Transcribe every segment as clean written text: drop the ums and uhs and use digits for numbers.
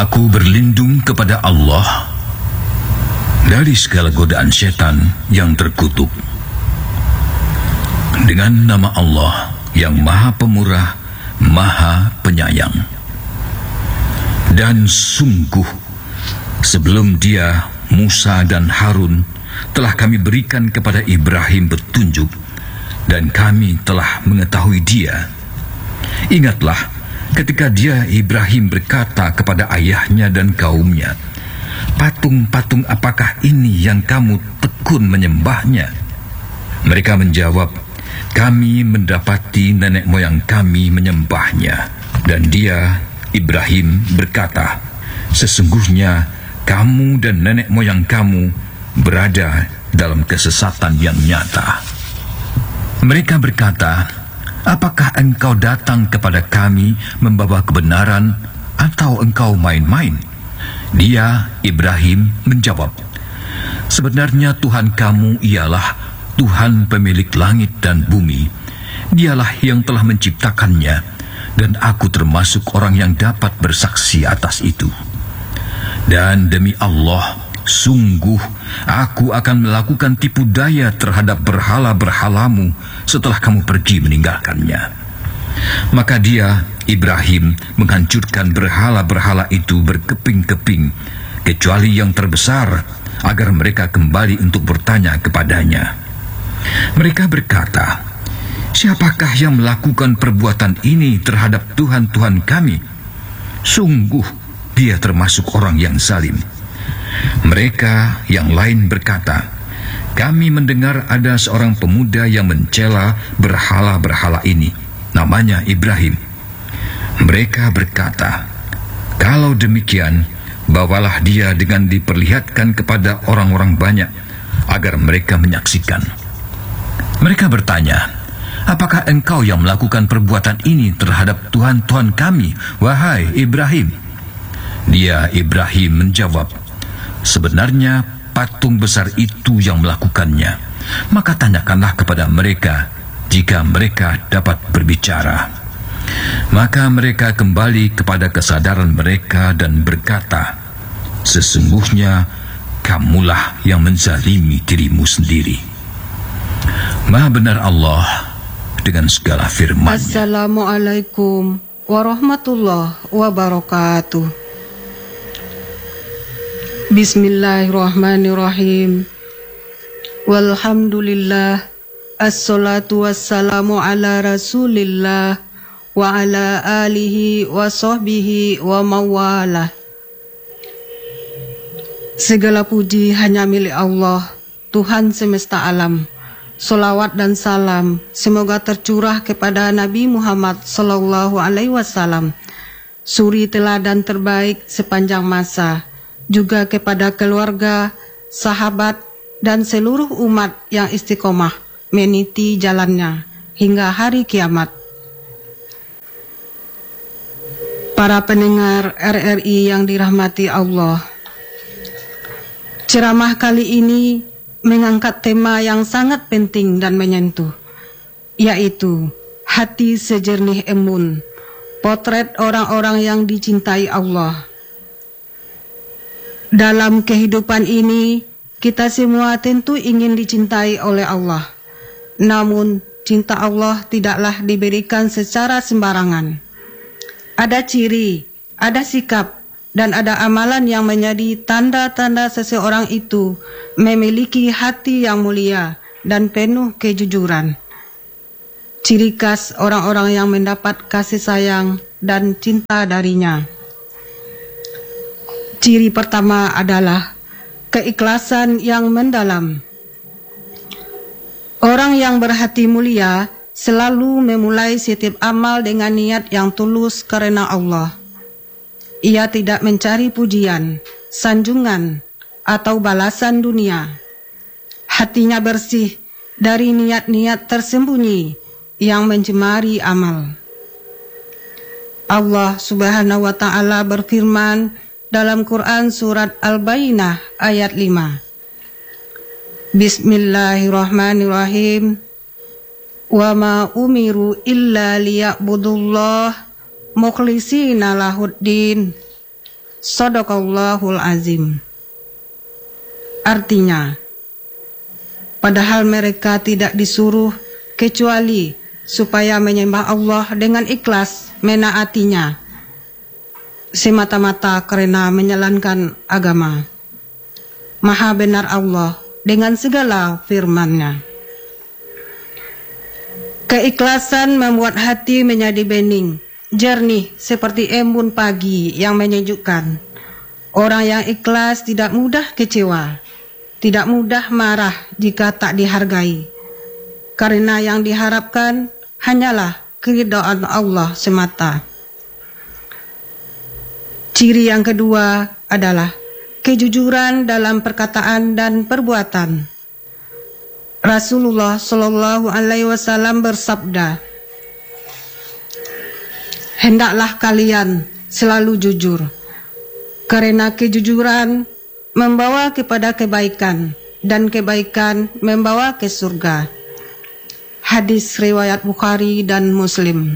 Aku berlindung kepada Allah dari segala godaan setan yang terkutuk. Dengan nama Allah yang Maha Pemurah, Maha Penyayang. Dan sungguh, sebelum dia, Musa dan Harun, telah kami berikan kepada Ibrahim petunjuk, dan kami telah mengetahui dia. Ingatlah ketika dia, Ibrahim, berkata kepada ayahnya dan kaumnya, "Patung-patung apakah ini yang kamu tekun menyembahnya?" Mereka menjawab, "Kami mendapati nenek moyang kami menyembahnya." Dan dia, Ibrahim, berkata, "Sesungguhnya kamu dan nenek moyang kamu berada dalam kesesatan yang nyata." Mereka berkata, "Apakah engkau datang kepada kami membawa kebenaran atau engkau main-main?" Dia, Ibrahim, menjawab, "Sebenarnya Tuhan kamu ialah Tuhan pemilik langit dan bumi. Dialah yang telah menciptakannya, dan aku termasuk orang yang dapat bersaksi atas itu. Dan demi Allah, sungguh aku akan melakukan tipu daya terhadap berhala-berhalamu setelah kamu pergi meninggalkannya." Maka dia, Ibrahim, menghancurkan berhala-berhala itu berkeping-keping, kecuali yang terbesar, agar mereka kembali untuk bertanya kepadanya. Mereka berkata, "Siapakah yang melakukan perbuatan ini terhadap Tuhan-Tuhan kami? Sungguh dia termasuk orang yang zalim." Mereka yang lain berkata, "Kami mendengar ada seorang pemuda yang mencela berhala-berhala ini, namanya Ibrahim." Mereka berkata, "Kalau demikian, bawalah dia dengan diperlihatkan kepada orang-orang banyak, agar mereka menyaksikan." Mereka bertanya, "Apakah engkau yang melakukan perbuatan ini terhadap Tuhan-Tuhan kami, wahai Ibrahim?" Dia, Ibrahim, menjawab, "Sebenarnya patung besar itu yang melakukannya. Maka tanyakanlah kepada mereka, jika mereka dapat berbicara." Maka mereka kembali kepada kesadaran mereka dan berkata, "Sesungguhnya kamulah yang menzalimi dirimu sendiri." Maha benar Allah dengan segala firman-Nya. Assalamualaikum warahmatullahi wabarakatuh. Bismillahirrahmanirrahim. Walhamdulillah, assalatu wassalamu ala rasulillah wa ala alihi wa sahbihi wa mawalah. Segala puji hanya milik Allah, Tuhan semesta alam. Salawat dan salam semoga tercurah kepada Nabi Muhammad sallallahu alaihi wasallam, suri teladan terbaik sepanjang masa, juga kepada keluarga, sahabat, dan seluruh umat yang istiqomah meniti jalannya hingga hari kiamat. Para pendengar RRI yang dirahmati Allah, ceramah kali ini mengangkat tema yang sangat penting dan menyentuh, yaitu hati sejernih embun, potret orang-orang yang dicintai Allah. Dalam kehidupan ini, kita semua tentu ingin dicintai oleh Allah. Namun, cinta Allah tidaklah diberikan secara sembarangan. Ada ciri, ada sikap, dan ada amalan yang menjadi tanda-tanda seseorang itu memiliki hati yang mulia dan penuh kejujuran. Ciri khas orang-orang yang mendapat kasih sayang dan cinta darinya. Ciri pertama adalah keikhlasan yang mendalam. Orang yang berhati mulia selalu memulai setiap amal dengan niat yang tulus karena Allah. Ia tidak mencari pujian, sanjungan, atau balasan dunia. Hatinya bersih dari niat-niat tersembunyi yang mencemari amal. Allah Subhanahu wa Ta'ala berfirman dalam Quran surat Al-Bayyinah ayat 5. Bismillahirrahmanirrahim. Wa ma umiru illa liya'budullah mukhlisina lahuddin Shadaqallahul azim. Artinya, padahal mereka tidak disuruh kecuali supaya menyembah Allah dengan ikhlas menaatinya, semata-mata karena menjalankan agama. Maha benar Allah dengan segala firman-Nya. Keikhlasan membuat hati menjadi bening, jernih seperti embun pagi yang menyejukkan. Orang yang ikhlas tidak mudah kecewa, tidak mudah marah jika tak dihargai, karena yang diharapkan hanyalah keridhaan Allah semata. Ciri yang kedua adalah kejujuran dalam perkataan dan perbuatan. Rasulullah Shallallahu Alaihi Wasallam bersabda, hendaklah kalian selalu jujur, karena kejujuran membawa kepada kebaikan dan kebaikan membawa ke surga. Hadis riwayat Bukhari dan Muslim.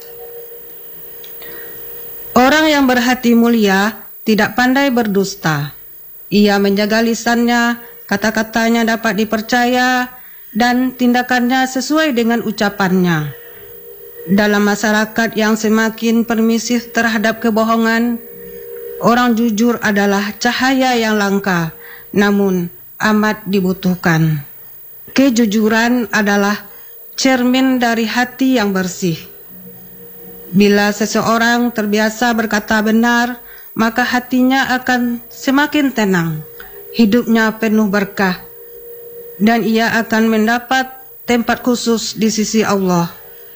Orang yang berhati mulia tidak pandai berdusta. Ia menjaga lisannya, kata-katanya dapat dipercaya, dan tindakannya sesuai dengan ucapannya. Dalam masyarakat yang semakin permisif terhadap kebohongan, orang jujur adalah cahaya yang langka, namun amat dibutuhkan. Kejujuran adalah cermin dari hati yang bersih. Bila seseorang terbiasa berkata benar, maka hatinya akan semakin tenang, hidupnya penuh berkah, dan ia akan mendapat tempat khusus di sisi Allah.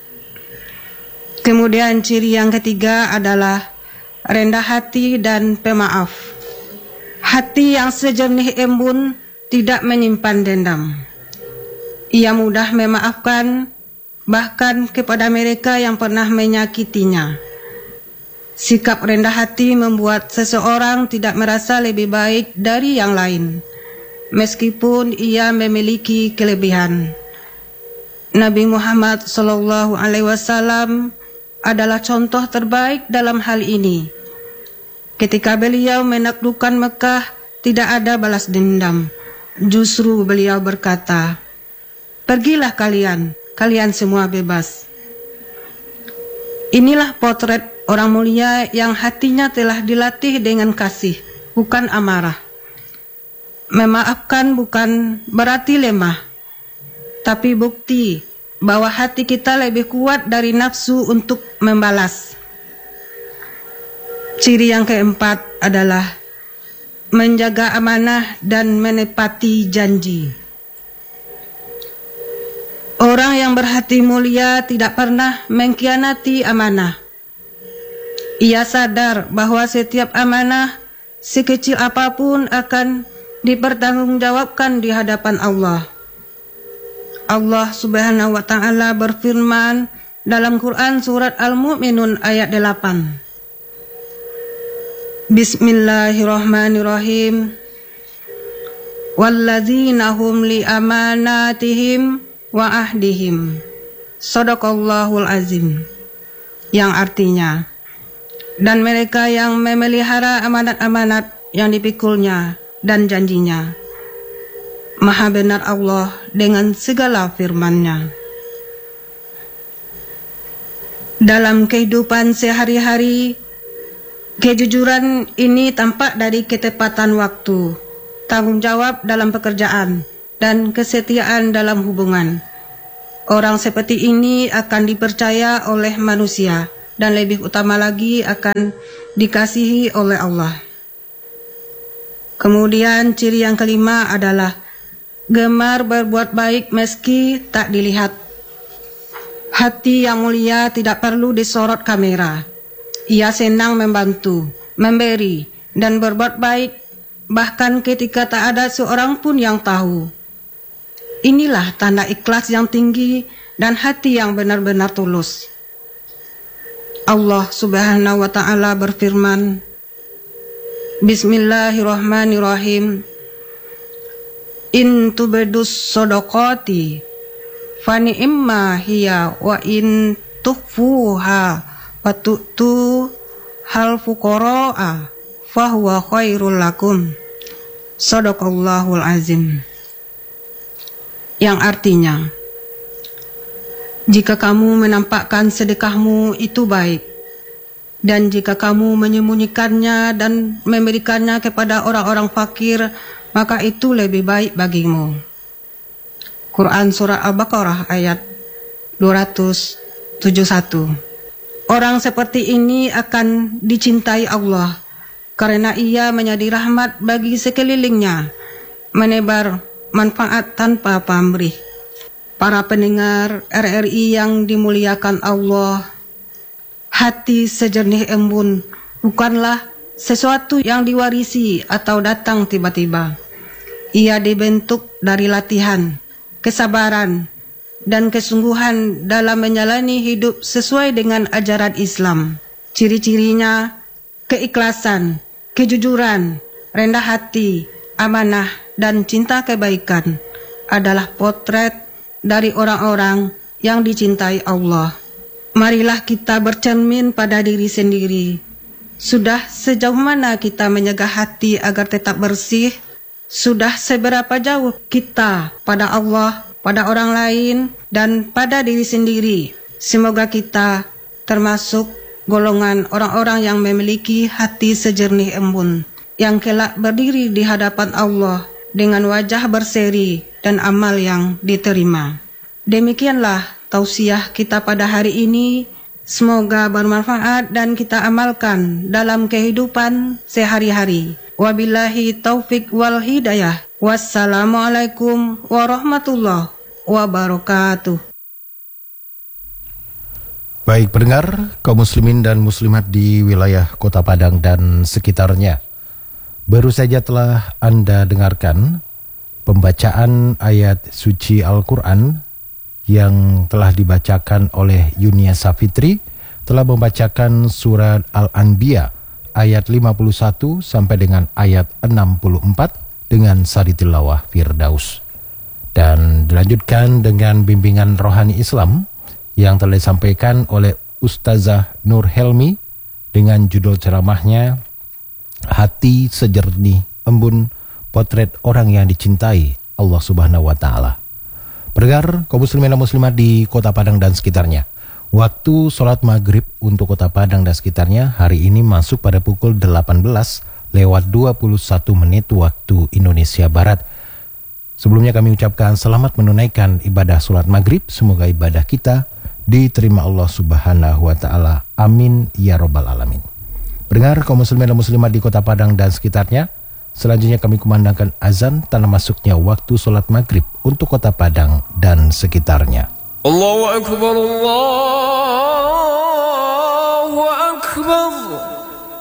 Kemudian ciri yang ketiga adalah rendah hati dan pemaaf. Hati yang sejernih embun tidak menyimpan dendam. Ia mudah memaafkan, bahkan kepada mereka yang pernah menyakitinya. Sikap rendah hati membuat seseorang tidak merasa lebih baik dari yang lain, meskipun ia memiliki kelebihan. Nabi Muhammad SAW adalah contoh terbaik dalam hal ini. Ketika beliau menaklukkan Mekah, tidak ada balas dendam. Justru beliau berkata, pergilah kalian semua bebas. Inilah potret orang mulia yang hatinya telah dilatih dengan kasih, bukan amarah. Memaafkan bukan berarti lemah, tapi bukti bahwa hati kita lebih kuat dari nafsu untuk membalas. Ciri yang keempat adalah menjaga amanah dan menepati janji. Orang yang berhati mulia tidak pernah mengkhianati amanah. Ia sadar bahwa setiap amanah, sekecil apapun, akan dipertanggungjawabkan di hadapan Allah. Allah Subhanahu wa Ta'ala berfirman dalam Quran surat Al-Mu'minun ayat 8. Bismillahirrahmanirrahim. Walladzina hum li amanatihim wa ahdihim. Shadaqallahul azim. Yang artinya, dan mereka yang memelihara amanat-amanat yang dipikulnya dan janjinya. Maha benar Allah dengan segala firman-Nya. Dalam kehidupan sehari-hari, kejujuran ini tampak dari ketepatan waktu, tanggung jawab dalam pekerjaan, dan kesetiaan dalam hubungan. Orang seperti ini akan dipercaya oleh manusia, dan lebih utama lagi akan dikasihi oleh Allah. Kemudian ciri yang kelima adalah gemar berbuat baik meski tak dilihat. Hati yang mulia tidak perlu disorot kamera. Ia senang membantu, memberi, dan berbuat baik, bahkan ketika tak ada seorang pun yang tahu. Inilah tanda ikhlas yang tinggi dan hati yang benar-benar tulus. Allah Subhanahu wa Ta'ala berfirman, Bismillahirrahmanirrahim. In tubedus sodokoti fani imma hiya wa in tukfuha wa tu'tu hal fuqara'a fahuwa khairul lakum. Shadaqallahul azim. Yang artinya, jika kamu menampakkan sedekahmu itu baik, dan jika kamu menyembunyikannya dan memberikannya kepada orang-orang fakir, maka itu lebih baik bagimu. Quran Surah Al-Baqarah ayat 271. Orang seperti ini akan dicintai Allah, karena ia menjadi rahmat bagi sekelilingnya, menebar manfaat tanpa pamrih. Para pendengar RRI yang dimuliakan Allah, hati sejernih embun bukanlah sesuatu yang diwarisi atau datang tiba-tiba. Ia dibentuk dari latihan, kesabaran, dan kesungguhan dalam menjalani hidup sesuai dengan ajaran Islam. Ciri-cirinya keikhlasan, kejujuran, rendah hati, amanah, dan cinta kebaikan adalah potret dari orang-orang yang dicintai Allah. Marilah kita bercermin pada diri sendiri. Sudah sejauh mana kita menjaga hati agar tetap bersih? Sudah seberapa jauh kita pada Allah, pada orang lain, dan pada diri sendiri? Semoga kita termasuk golongan orang-orang yang memiliki hati sejernih embun, yang kelak berdiri di hadapan Allah dengan wajah berseri dan amal yang diterima. Demikianlah tausiah kita pada hari ini. Semoga bermanfaat dan kita amalkan dalam kehidupan sehari-hari. Wabillahi taufik wal hidayah. Wassalamualaikum warahmatullahi wabarakatuh. Baik pendengar, kaum muslimin dan muslimat di wilayah Kota Padang dan sekitarnya, baru saja telah Anda dengarkan pembacaan ayat suci Al-Quran yang telah dibacakan oleh Yunia Safitri, telah membacakan surat Al-Anbiya ayat 51 sampai dengan ayat 64 dengan sari tilawah Firdaus. Dan dilanjutkan dengan bimbingan rohani Islam yang telah disampaikan oleh Ustazah Nur Helmi dengan judul ceramahnya Hati Sejernih Embun, Potret Orang yang Dicintai Allah Subhanahu wa Ta'ala. Pendengar, kaum muslimin dan muslimat di Kota Padang dan sekitarnya, waktu sholat maghrib untuk Kota Padang dan sekitarnya hari ini masuk pada pukul 18:21 waktu Indonesia Barat. Sebelumnya kami ucapkan selamat menunaikan ibadah sholat maghrib. Semoga ibadah kita diterima Allah Subhanahu wa Ta'ala. Amin ya Rabbal Alamin. Pendengar, kaum muslimin dan muslimat di Kota Padang dan sekitarnya, selanjutnya kami kumandangkan azan tanda masuknya waktu sholat maghrib untuk Kota Padang dan sekitarnya. Allahu Akbar, Allah.